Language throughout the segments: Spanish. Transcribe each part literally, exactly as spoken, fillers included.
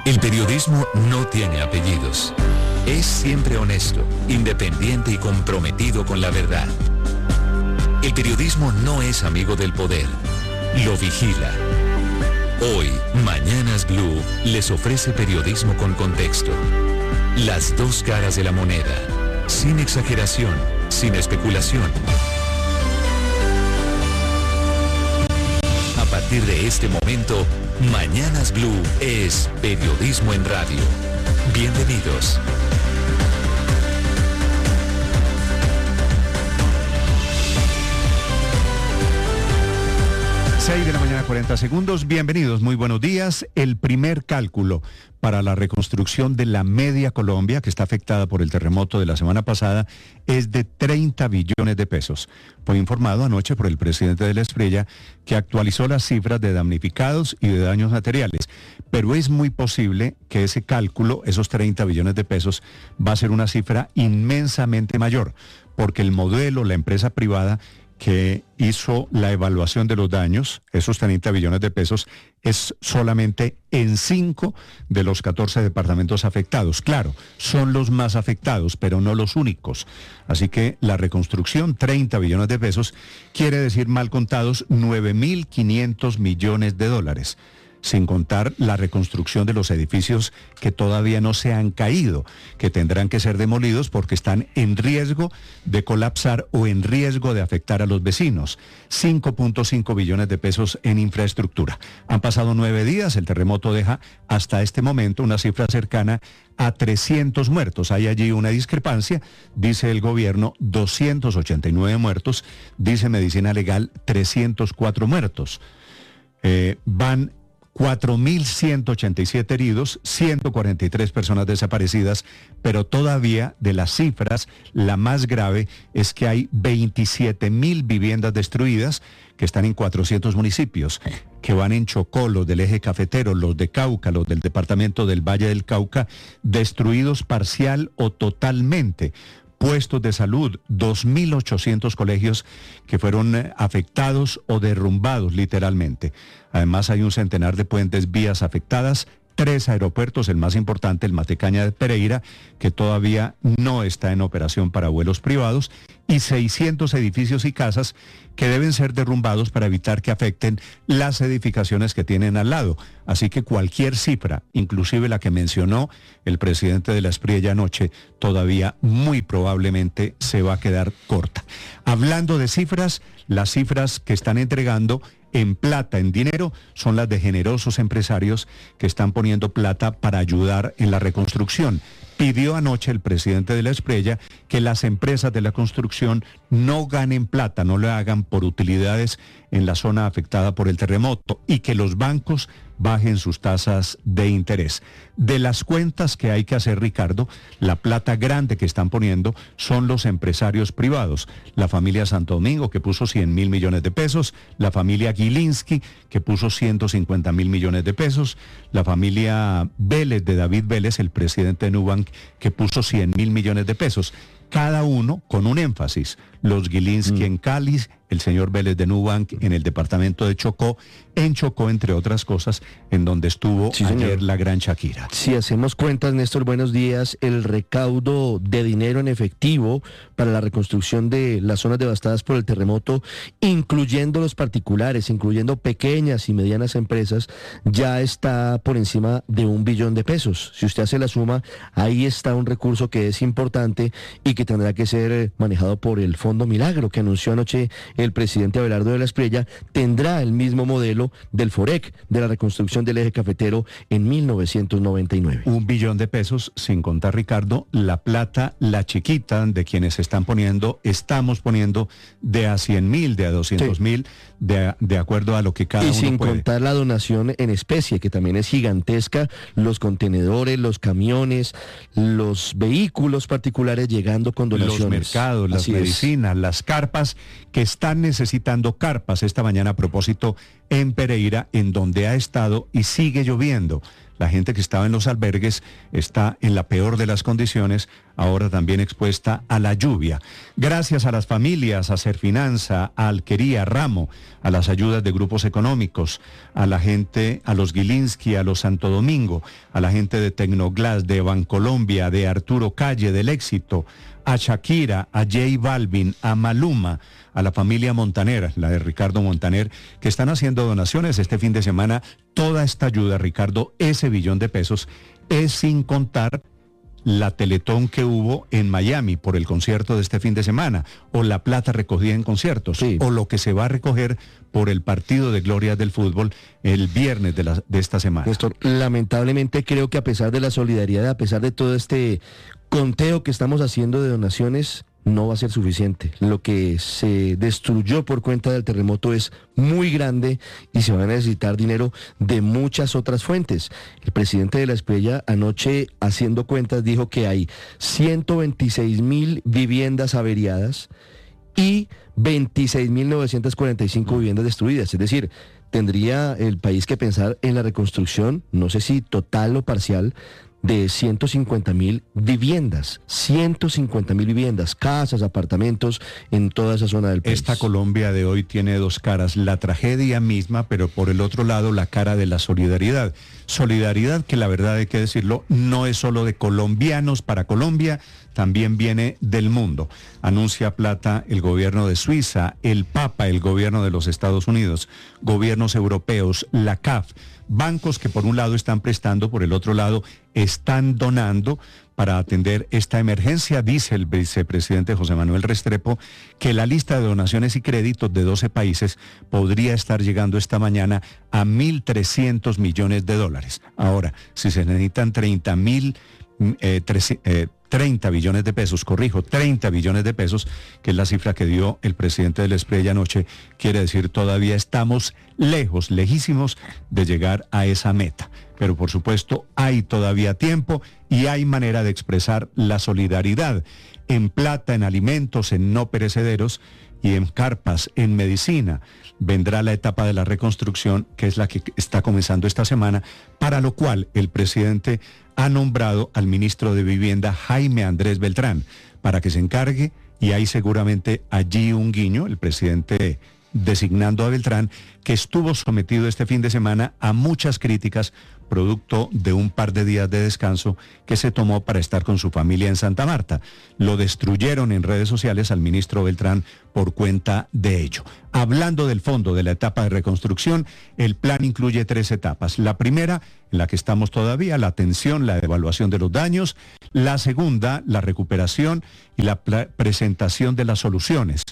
El periodismo no tiene apellidos. Es siempre honesto, independiente y comprometido con la verdad. El periodismo no es amigo del poder, lo vigila. Hoy, Mañanas Blue les ofrece periodismo con contexto. Las dos caras de la moneda, sin exageración, sin especulación. A partir de este momento, Mañanas Blue es periodismo en radio. Bienvenidos. seis de la mañana, cuarenta segundos. Bienvenidos, muy buenos días. El primer cálculo para la reconstrucción de la media Colombia, que está afectada por el terremoto de la semana pasada, es de treinta billones de pesos. Fue informado anoche por el presidente de la Espriella, que actualizó las cifras de damnificados y de daños materiales. Pero es muy posible que ese cálculo, esos treinta billones de pesos, va a ser una cifra inmensamente mayor, porque el modelo, la empresa privada que hizo la evaluación de los daños, esos treinta billones de pesos, es solamente en cinco de los catorce departamentos afectados. Claro, son los más afectados, pero no los únicos. Así que la reconstrucción, treinta billones de pesos, quiere decir mal contados nueve mil quinientos millones de dólares. Sin contar la reconstrucción de los edificios que todavía no se han caído, que tendrán que ser demolidos porque están en riesgo de colapsar o en riesgo de afectar a los vecinos. cinco punto cinco billones de pesos en infraestructura. Han pasado nueve días, el terremoto deja hasta este momento una cifra cercana a trescientos muertos. Hay allí una discrepancia, dice el gobierno doscientos ochenta y nueve muertos, dice Medicina Legal trescientos cuatro muertos. Eh, van cuatro mil ciento ochenta y siete heridos, ciento cuarenta y tres personas desaparecidas, pero todavía de las cifras, la más grave es que hay veintisiete mil viviendas destruidas que están en cuatrocientos municipios, que van en Chocó, los del eje cafetero, los de Cauca, los del departamento del Valle del Cauca, destruidos parcial o totalmente. Puestos de salud, dos mil ochocientos colegios que fueron eh, afectados o derrumbados literalmente. Además hay un centenar de puentes, vías afectadas, tres aeropuertos, el más importante, el Matecaña de Pereira, que todavía no está en operación para vuelos privados, y seiscientos edificios y casas que deben ser derrumbados para evitar que afecten las edificaciones que tienen al lado. Así que cualquier cifra, inclusive la que mencionó el presidente de la Espriella anoche, todavía muy probablemente se va a quedar corta. Hablando de cifras, las cifras que están entregando en plata, en dinero, son las de generosos empresarios que están poniendo plata para ayudar en la reconstrucción. Pidió anoche el presidente de la Espriella que las empresas de la construcción no ganen plata, no lo hagan por utilidades en la zona afectada por el terremoto, y que los bancos bajen sus tasas de interés. De las cuentas que hay que hacer, Ricardo, la plata grande que están poniendo son los empresarios privados. La familia Santo Domingo, que puso cien mil millones de pesos, la familia Gilinski, que puso ciento cincuenta mil millones de pesos, la familia Vélez, de David Vélez, el presidente de Nubank, que puso cien mil millones de pesos. Cada uno con un énfasis. Los Gilinski mm. en Cali, el señor Vélez de Nubank en el departamento de Chocó, en Chocó, entre otras cosas, en donde estuvo sí, ayer señor. la gran Shakira. Si hacemos cuentas, Néstor, buenos días, el recaudo de dinero en efectivo para la reconstrucción de las zonas devastadas por el terremoto, incluyendo los particulares, incluyendo pequeñas y medianas empresas, ya está por encima de un billón de pesos. Si usted hace la suma, ahí está un recurso que es importante y que tendrá que ser manejado por el Fondo Milagro, que anunció anoche el presidente Abelardo de la Espriella. Tendrá el mismo modelo del FOREC, de la reconstrucción del eje cafetero en mil novecientos noventa y nueve. Un billón de pesos, sin contar, Ricardo, la plata, la chiquita, de quienes están poniendo, estamos poniendo de a cien mil, de a doscientos mil, sí. de, de acuerdo a lo que cada y uno puede. Y sin contar la donación en especie, que también es gigantesca, los contenedores, los camiones, los vehículos particulares llegando con donaciones. Los mercados, las Así medicinas, es. las carpas que están están necesitando carpas esta mañana a propósito en Pereira, en donde ha estado y sigue lloviendo. La gente que estaba en los albergues está en la peor de las condiciones, ahora también expuesta a la lluvia. Gracias a las familias, a Serfinanza, a Alquería, Ramo, a las ayudas de grupos económicos, a la gente, a los Gilinski, a los Santo Domingo, a la gente de Tecnoglass, de Bancolombia, de Arturo Calle, del Éxito, a Shakira, a J Balvin, a Maluma, a la familia Montaner, la de Ricardo Montaner, que están haciendo donaciones este fin de semana. Toda esta ayuda, Ricardo, ese billón de pesos, es sin contar la Teletón que hubo en Miami por el concierto de este fin de semana, o la plata recogida en conciertos, sí, o lo que se va a recoger por el partido de gloria del fútbol el viernes de, la, de esta semana. Néstor, lamentablemente creo que a pesar de la solidaridad, a pesar de todo este conteo que estamos haciendo de donaciones, no va a ser suficiente. Lo que se destruyó por cuenta del terremoto es muy grande y se va a necesitar dinero de muchas otras fuentes. El presidente de la Espriella anoche, haciendo cuentas, dijo que hay ciento veintiséis mil viviendas averiadas y veintiséis mil novecientas cuarenta y cinco viviendas destruidas. Es decir, tendría el país que pensar en la reconstrucción, no sé si total o parcial, de ciento cincuenta mil viviendas, ciento cincuenta mil viviendas, casas, apartamentos en toda esa zona del país. Esta Colombia de hoy tiene dos caras, la tragedia misma, pero por el otro lado la cara de la solidaridad. Solidaridad que, la verdad hay que decirlo, no es solo de colombianos para Colombia, también viene del mundo. Anuncia plata el gobierno de Suiza, el Papa, el gobierno de los Estados Unidos, gobiernos europeos, la C A F, bancos que por un lado están prestando, por el otro lado están donando para atender esta emergencia. Dice el vicepresidente José Manuel Restrepo que la lista de donaciones y créditos de doce países podría estar llegando esta mañana a mil trescientos millones de dólares. Ahora, si se necesitan treinta mil, eh, eh, treinta billones de pesos, corrijo, treinta billones de pesos, que es la cifra que dio el presidente de la Espriella anoche, quiere decir todavía estamos lejos, lejísimos de llegar a esa meta. Pero por supuesto hay todavía tiempo y hay manera de expresar la solidaridad en plata, en alimentos, en no perecederos y en carpas, en medicina. Vendrá la etapa de la reconstrucción, que es la que está comenzando esta semana, para lo cual el presidente ha nombrado al ministro de Vivienda, Jaime Andrés Beltrán, para que se encargue, y hay seguramente allí un guiño, el presidente designando a Beltrán, que estuvo sometido este fin de semana a muchas críticas, producto de un par de días de descanso que se tomó para estar con su familia en Santa Marta. Lo destruyeron en redes sociales al ministro Beltrán por cuenta de ello. Hablando del fondo de la etapa de reconstrucción, el plan incluye tres etapas. La primera, en la que estamos todavía, la atención, la evaluación de los daños. La segunda, la recuperación y la presentación de las soluciones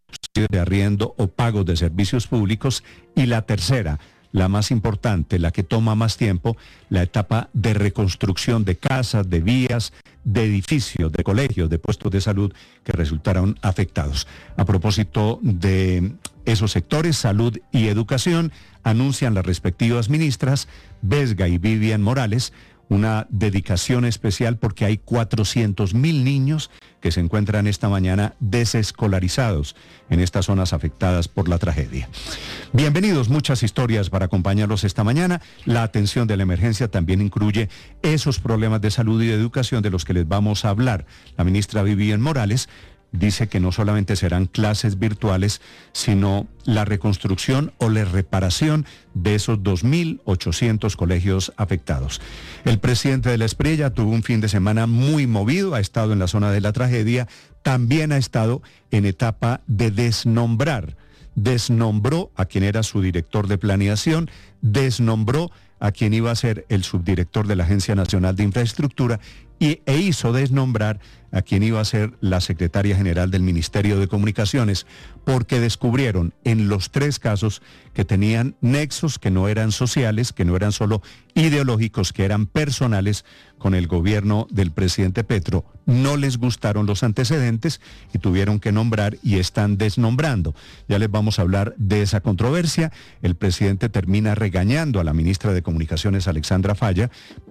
de arriendo o pagos de servicios públicos. Y la tercera, la más importante, la que toma más tiempo, la etapa de reconstrucción de casas, de vías, de edificios, de colegios, de puestos de salud que resultaron afectados. A propósito de esos sectores, salud y educación, anuncian las respectivas ministras, Vesga y Vivian Morales, una dedicación especial porque hay cuatrocientos mil niños que se encuentran esta mañana desescolarizados en estas zonas afectadas por la tragedia. Bienvenidos, muchas historias para acompañarlos esta mañana. La atención de la emergencia también incluye esos problemas de salud y de educación de los que les vamos a hablar. La ministra Vivian Morales dice que no solamente serán clases virtuales, sino la reconstrucción o la reparación de esos dos mil ochocientos colegios afectados. El presidente de la Espriella tuvo un fin de semana muy movido, ha estado en la zona de la tragedia, también ha estado en etapa de desnombrar. Desnombró a quien era su director de planeación, desnombró a quien iba a ser el subdirector de la Agencia Nacional de Infraestructura y, e hizo desnombrar a quien iba a ser la secretaria general del Ministerio de Comunicaciones, porque descubrieron en los tres casos que tenían nexos que no eran sociales, que no eran solo ideológicos, que eran personales con el gobierno del presidente Petro. No les gustaron los antecedentes y tuvieron que nombrar y están desnombrando. Ya les vamos a hablar de esa controversia. El presidente termina regañando a la ministra de Comunicaciones, Alexandra Falla,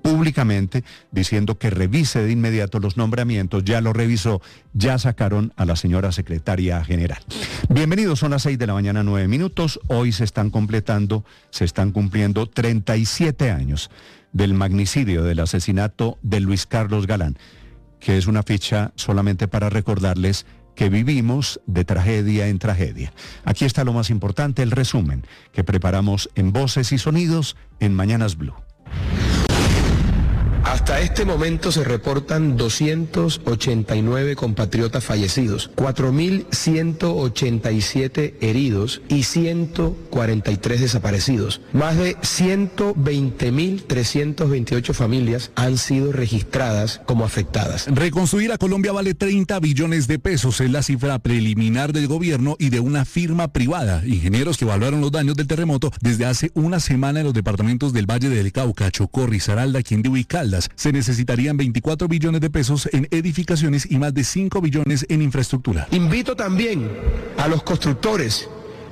públicamente diciendo que revise de inmediato los nombramientos. Ya lo revisó, ya sacaron a la señora secretaria general. Bienvenidos, son las seis de la mañana, nueve minutos. Hoy se están completando, se están cumpliendo treinta y siete años del magnicidio, del asesinato de Luis Carlos Galán, que es una ficha solamente para recordarles que vivimos de tragedia en tragedia. Aquí está lo más importante, el resumen que preparamos en Voces y Sonidos en Mañanas Blue. Hasta este momento se reportan doscientos ochenta y nueve compatriotas fallecidos, cuatro mil ciento ochenta y siete heridos y ciento cuarenta y tres desaparecidos. Más de ciento veinte mil trescientas veintiocho familias han sido registradas como afectadas. Reconstruir a Colombia vale treinta billones de pesos, es la cifra preliminar del gobierno y de una firma privada. Ingenieros que evaluaron los daños del terremoto desde hace una semana en los departamentos del Valle del Cauca, Chocó, Risaralda, Quindío y Caldas. Se necesitarían veinticuatro billones de pesos en edificaciones y más de cinco billones en infraestructura. Invito también a los constructores,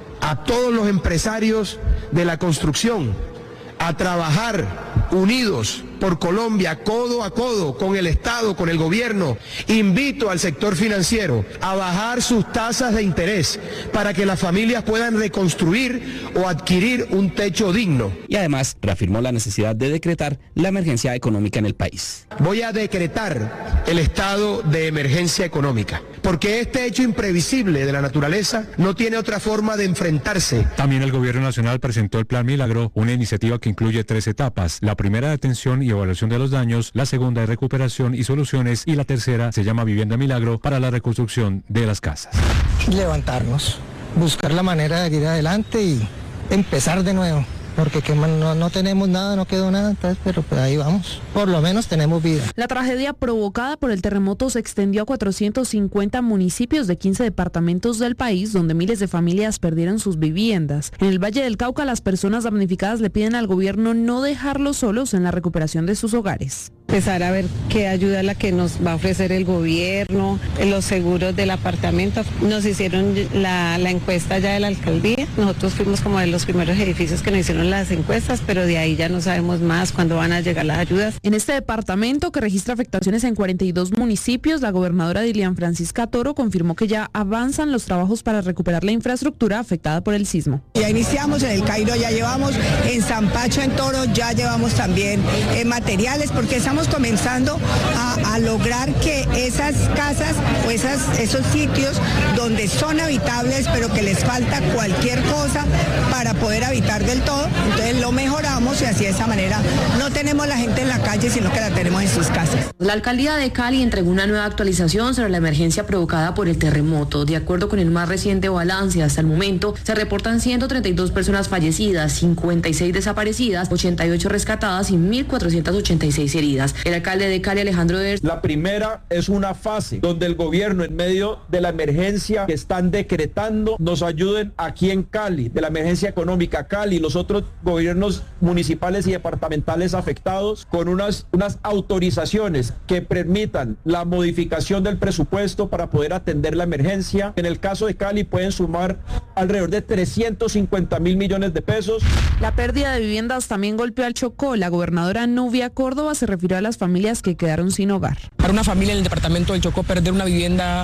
a todos los empresarios de la construcción, a trabajar unidos por Colombia, codo a codo, con el Estado, con el gobierno. Invito al sector financiero a bajar sus tasas de interés para que las familias puedan reconstruir o adquirir un techo digno. Y además reafirmó la necesidad de decretar la emergencia económica en el país. Voy a decretar el estado de emergencia económica, porque este hecho imprevisible de la naturaleza no tiene otra forma de enfrentarse. También el gobierno nacional presentó el Plan Milagro, una iniciativa que incluye tres etapas. La primera de atención y evaluación de los daños, la segunda de recuperación y soluciones y la tercera se llama Vivienda Milagro para la reconstrucción de las casas. Levantarnos, buscar la manera de ir adelante y empezar de nuevo. Porque que no, no tenemos nada, no quedó nada, entonces, pero pues ahí vamos, por lo menos tenemos vida. La tragedia provocada por el terremoto se extendió a cuatrocientos cincuenta municipios de quince departamentos del país, donde miles de familias perdieron sus viviendas. En el Valle del Cauca, las personas damnificadas le piden al gobierno no dejarlos solos en la recuperación de sus hogares. Empezar a ver qué ayuda es la que nos va a ofrecer el gobierno, los seguros del apartamento. Nos hicieron la, la encuesta ya de la alcaldía, nosotros fuimos como de los primeros edificios que nos hicieron las encuestas, pero de ahí ya no sabemos más cuándo van a llegar las ayudas. En este departamento, que registra afectaciones en cuarenta y dos municipios, la gobernadora Dilian Francisca Toro confirmó que ya avanzan los trabajos para recuperar la infraestructura afectada por el sismo. Ya iniciamos en el Cairo, ya llevamos en San Pacho, en Toro, ya llevamos también eh, materiales, porque estamos comenzando a, a lograr que esas casas o esas, esos sitios donde son habitables, pero que les falta cualquier cosa para poder habitar del todo, entonces lo mejoramos y así de esa manera no tenemos la gente en la calle, sino que la tenemos en sus casas. La alcaldía de Cali entregó una nueva actualización sobre la emergencia provocada por el terremoto. De acuerdo con el más reciente balance, hasta el momento se reportan ciento treinta y dos personas fallecidas, cincuenta y seis desaparecidas, ochenta y ocho rescatadas y mil cuatrocientas ochenta y seis heridas. El alcalde de Cali, Alejandro Ders. La primera es una fase donde el gobierno, en medio de la emergencia que están decretando, nos ayuden aquí en Cali, de la emergencia económica. Cali, los otros gobiernos municipales y departamentales afectados, con unas, unas autorizaciones que permitan la modificación del presupuesto para poder atender la emergencia. En el caso de Cali pueden sumar alrededor de trescientos cincuenta mil millones de pesos. La pérdida de viviendas también golpeó al Chocó. La gobernadora Nubia Córdoba se refirió a las familias que quedaron sin hogar. Para una familia en el departamento del Chocó, perder una vivienda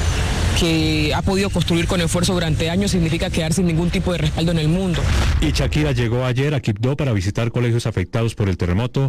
que ha podido construir con esfuerzo durante años significa quedar sin ningún tipo de respaldo en el mundo. Y Shakira llegó ayer a Quibdó para visitar colegios afectados por el terremoto.